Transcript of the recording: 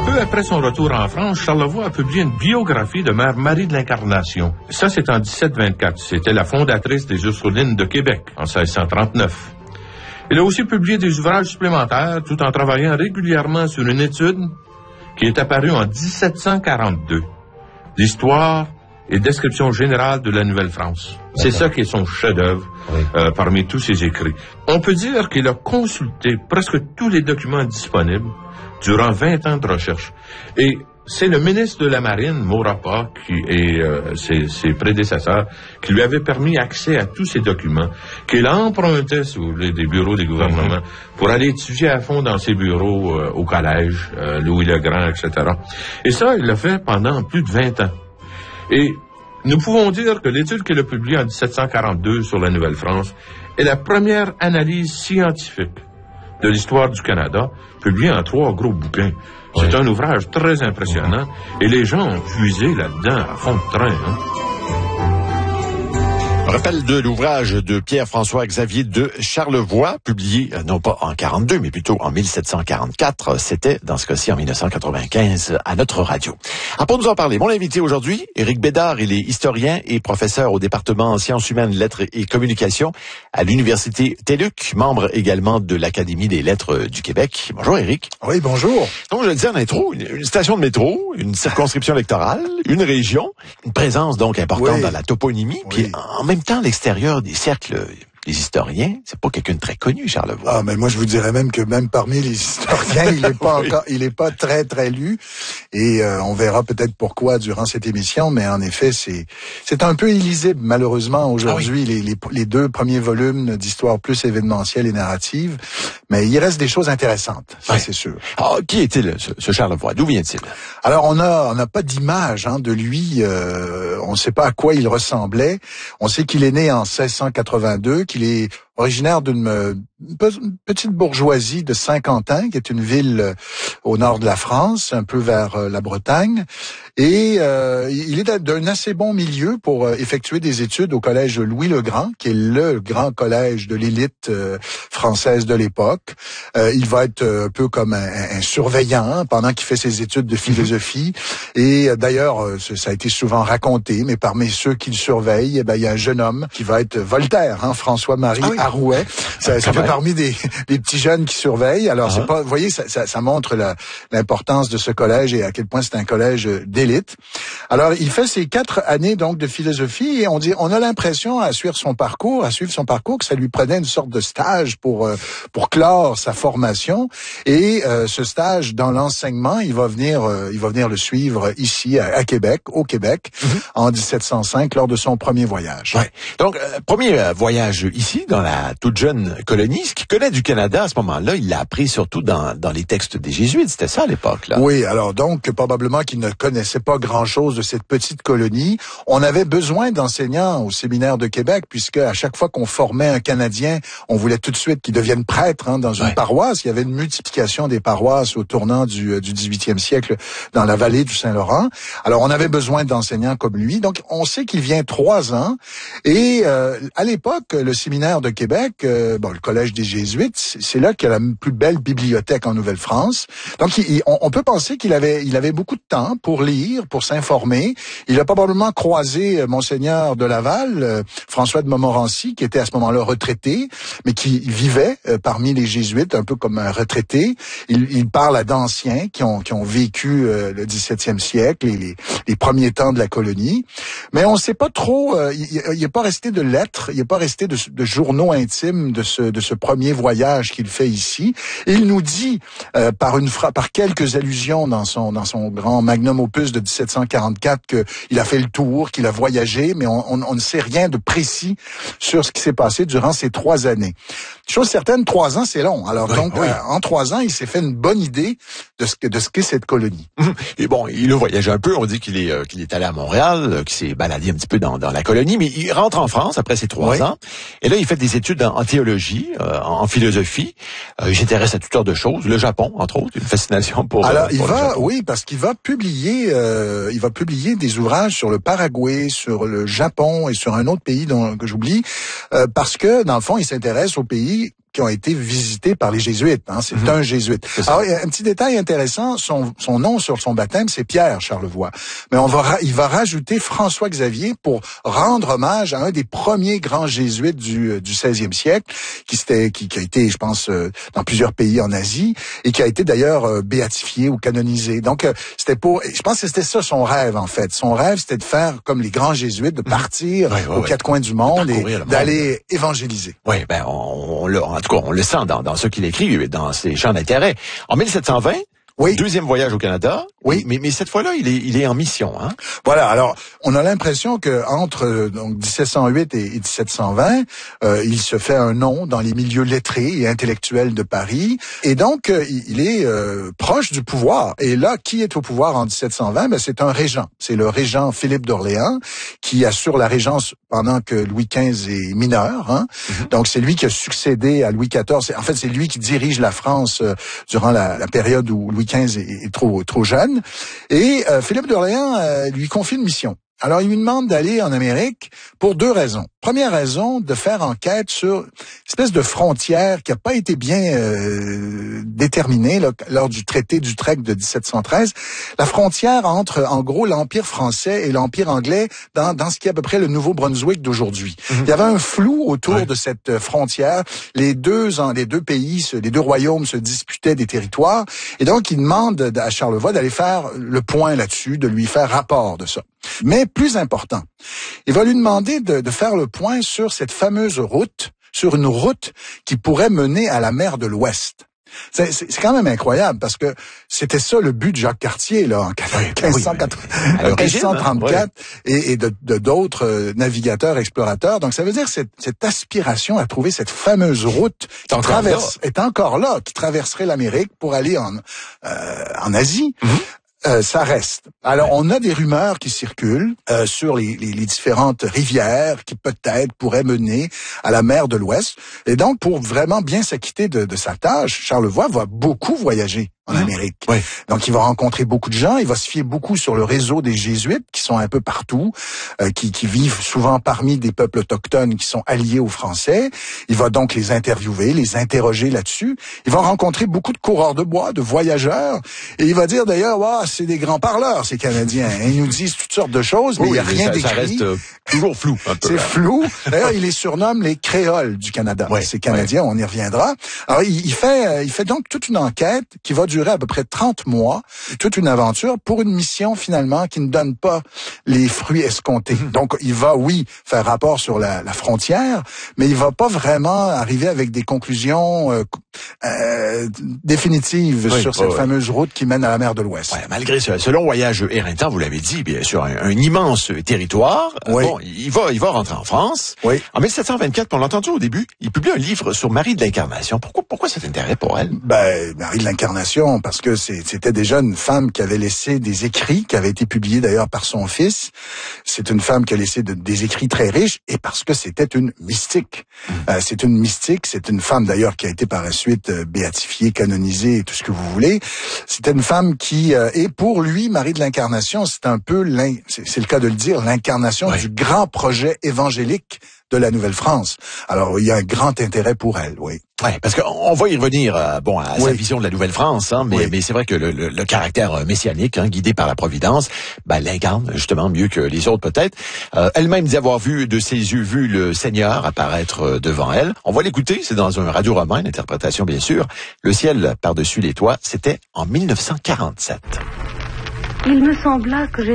Peu après son retour en France, Charlevoix a publié une biographie de Mère Marie de l'Incarnation. Ça, c'est en 1724. C'était la fondatrice des Ursulines de Québec, en 1639. Il a aussi publié des ouvrages supplémentaires, tout en travaillant régulièrement sur une étude qui est apparue en 1742. L'histoire et description générale de la Nouvelle-France. C'est ça qui est son chef-d'œuvre parmi tous ses écrits. On peut dire qu'il a consulté presque tous les documents disponibles durant 20 ans de recherche. Et c'est le ministre de la Marine, Maurepas, et ses prédécesseurs, qui lui avaient permis accès à tous ces documents, qu'il empruntait sous des bureaux des gouvernements pour aller étudier à fond dans ses bureaux au collège, Louis-le-Grand, etc. Et ça, il l'a fait pendant plus de 20 ans. Et nous pouvons dire que l'étude qu'il a publiée en 1742 sur la Nouvelle-France est la première analyse scientifique de l'histoire du Canada, publiée en 3 gros bouquins. C'est un ouvrage très impressionnant et les gens ont puisé là-dedans à fond de train. Rappel de l'ouvrage de Pierre-François Xavier de Charlevoix, publié non pas en 42, mais plutôt en 1744. C'était, dans ce cas-ci, en 1995, à notre radio. Pour nous en parler, mon invité aujourd'hui, Éric Bédard, il est historien et professeur au département sciences humaines, lettres et communications à l'Université TÉLUQ, membre également de l'Académie des lettres du Québec. Bonjour Éric. Oui, bonjour. Donc, je le disais en intro, une station de métro, une circonscription électorale, une région, une présence donc importante dans la toponymie, puis en même temps, l'extérieur des cercles des historiens, c'est pas quelqu'un de très connu, Charlevoix. Ah, mais moi, je vous dirais même que même parmi les historiens, il est pas encore, il est pas très, très lu. Et, on verra peut-être pourquoi durant cette émission, mais en effet, c'est un peu illisible, malheureusement, aujourd'hui, les 2 premiers volumes d'histoire plus événementielle et narrative. Mais il reste des choses intéressantes, ça, c'est sûr. Alors, qui est-il, ce Charlevoix? D'où vient-il? Alors, on n'a pas d'image, de lui. On ne sait pas à quoi il ressemblait. On sait qu'il est né en 1682, qu'il est originaire d'une petite bourgeoisie de Saint-Quentin, qui est une ville au nord de la France, un peu vers la Bretagne. Et il est d'un assez bon milieu pour effectuer des études au collège Louis-le-Grand, qui est le grand collège de l'élite française de l'époque. Il va être un peu comme un surveillant pendant qu'il fait ses études de philosophie. Et d'ailleurs, ça a été souvent raconté, mais parmi ceux qui le surveillent, il y a un jeune homme qui va être Voltaire, François-Marie Arouet. Ça fait parmi des petits jeunes qui surveillent. Alors, c'est pas, vous voyez, ça montre l'importance de ce collège et à quel point c'est un collège d'élite. Alors, il fait ses 4 années, donc, de philosophie et on a l'impression à suivre son parcours, que ça lui prenait une sorte de stage pour clore sa formation. Et, ce stage dans l'enseignement, il va venir le suivre ici, à Québec, au Québec, en 1705, lors de son premier voyage. Ouais. Donc, premier voyage ici, dans la toute jeune colonie. Ce qu'il connaît du Canada à ce moment-là, il l'a appris surtout dans les textes des Jésuites. C'était ça à l'époque, là. Oui, alors donc, probablement qu'il ne connaissait pas grand-chose de cette petite colonie. On avait besoin d'enseignants au séminaire de Québec, puisque à chaque fois qu'on formait un Canadien, on voulait tout de suite qu'il devienne prêtre dans une paroisse. Il y avait une multiplication des paroisses au tournant du 18e siècle dans la vallée du Saint-Laurent. Alors, on avait besoin d'enseignants comme lui. Donc, on sait qu'il vient 3 ans. Et à l'époque, le séminaire de Québec, le collège des Jésuites, c'est là qu'il y a la plus belle bibliothèque en Nouvelle-France. Donc, on peut penser qu'il avait beaucoup de temps pour lire, pour s'informer. Il a probablement croisé Monseigneur de Laval, François de Montmorency, qui était à ce moment-là retraité, mais qui vivait parmi les Jésuites, un peu comme un retraité. Il parle à d'anciens qui ont vécu le 17e siècle et les premiers temps de la colonie. Mais on ne sait pas trop, il n'est pas resté de lettres, il n'est pas resté de journaux intimes de ce premier voyage qu'il fait ici. Et il nous dit par quelques allusions dans son grand magnum opus de 1744 qu'il a fait le tour, qu'il a voyagé, mais on ne sait rien de précis sur ce qui s'est passé durant ces 3 années. Chose certaine, 3 ans, c'est long. Alors en 3 ans, il s'est fait une bonne idée de ce qu'est cette colonie. Et bon, il a voyagé un peu. On dit qu'il est allé à Montréal, qu'il s'est baladé un petit peu dans la colonie, mais il rentre en France après ces 3 ans. Et là, il fait des études en théologie, en philosophie. Il s'intéresse à toutes sortes de choses. Le Japon, entre autres, une fascination pour. Alors, parce qu'il va publier des ouvrages sur le Paraguay, sur le Japon et sur un autre pays que j'oublie, parce que dans le fond, il s'intéresse aux pays qui ont été visités par les jésuites. Hein. C'est un jésuite. Alors, un petit détail intéressant, son nom sur son baptême, c'est Pierre Charlevoix. Mais il va rajouter François-Xavier pour rendre hommage à un des premiers grands jésuites du 16e siècle, qui a été, je pense, dans plusieurs pays en Asie, et qui a été d'ailleurs béatifié ou canonisé. Donc, je pense que c'était ça son rêve, en fait. Son rêve, c'était de faire comme les grands jésuites, de partir aux quatre coins du monde et d'aller évangéliser. Oui, en tout cas, on le sent dans ce qu'il écrit, dans ses champs d'intérêt. En 1720, deuxième voyage au Canada. Oui, mais cette fois-là, il est en mission, hein. Voilà. Alors, on a l'impression que entre donc 1708 et 1720, il se fait un nom dans les milieux lettrés et intellectuels de Paris, et donc il est proche du pouvoir. Et là, qui est au pouvoir en 1720 Ben, c'est un régent. C'est le régent Philippe d'Orléans qui assure la régence pendant que Louis XV est mineur. Hein. Donc, c'est lui qui a succédé à Louis XIV. En fait, c'est lui qui dirige la France durant la période où Louis XV est trop jeune. Et Philippe d'Orléans lui confie une mission. Alors, il lui demande d'aller en Amérique pour deux raisons. Première raison, de faire enquête sur une espèce de frontière qui n'a pas été bien déterminée lors du traité d'Utrecht de 1713. La frontière entre, en gros, l'Empire français et l'Empire anglais dans ce qui est à peu près le Nouveau-Brunswick d'aujourd'hui. Il y avait un flou autour de cette frontière. Les deux pays, les deux royaumes se disputaient des territoires. Et donc, il demande à Charlevoix d'aller faire le point là-dessus, de lui faire rapport de ça. Mais plus important, il va lui demander de faire le point sur cette fameuse route, sur une route qui pourrait mener à la mer de l'Ouest. C'est quand même incroyable parce que c'était ça le but de Jacques Cartier là en 1534 et de d'autres navigateurs explorateurs. Donc ça veut dire cette aspiration à trouver cette fameuse route qui est encore là, qui traverserait l'Amérique pour aller en Asie. Ça reste. Alors, on a des rumeurs qui circulent sur les différentes rivières qui peut-être pourraient mener à la mer de l'Ouest. Et donc, pour vraiment bien s'acquitter de sa tâche, Charlevoix va beaucoup voyager en Amérique. Donc, il va rencontrer beaucoup de gens. Il va se fier beaucoup sur le réseau des jésuites qui sont un peu partout, qui vivent souvent parmi des peuples autochtones qui sont alliés aux Français. Il va donc les interviewer, les interroger là-dessus. Il va rencontrer beaucoup de coureurs de bois, de voyageurs. Et il va dire d'ailleurs, c'est des grands parleurs, ces Canadiens. Ils nous disent toutes sortes de choses, mais il n'y a rien d'écrit. Ça reste toujours flou. C'est flou. D'ailleurs, il les surnomme les créoles du Canada. Ces Canadiens, on y reviendra. Alors, il fait donc toute une enquête qui va durer à peu près 30 mois, toute une aventure pour une mission finalement qui ne donne pas les fruits escomptés. Donc, il va, faire rapport sur la frontière, mais il va pas vraiment arriver avec des conclusions définitives sur cette fameuse route qui mène à la mer de l'Ouest. Malgré ce long voyage éreintant, vous l'avez dit, bien sûr, un immense territoire. Il va rentrer en France. En 1724, on l'a entendu au début, il publie un livre sur Marie de l'Incarnation. Pourquoi cet intérêt pour elle? Marie de l'Incarnation, parce que c'était déjà une femme qui avait laissé des écrits, qui avaient été publiés d'ailleurs par son fils. C'est une femme qui a laissé des écrits très riches, et parce que c'était une mystique. C'est une mystique, c'est une femme d'ailleurs qui a été par la suite béatifiée, canonisée, et tout ce que vous voulez. C'était une femme qui, et pour lui, Marie de l'Incarnation, c'est un peu, c'est le cas de le dire, l'incarnation du grand projet évangélique de la Nouvelle-France. Alors, il y a un grand intérêt pour elle, parce qu'on va y revenir, à sa vision de la Nouvelle-France, hein, mais c'est vrai que le caractère messianique, guidé par la Providence, l'incarne justement mieux que les autres peut-être. Elle-même dit avoir de ses yeux vu le Seigneur apparaître devant elle. On va l'écouter, c'est dans un radio-roman, une interprétation bien sûr. Le ciel par-dessus les toits, c'était en 1947. Il me sembla que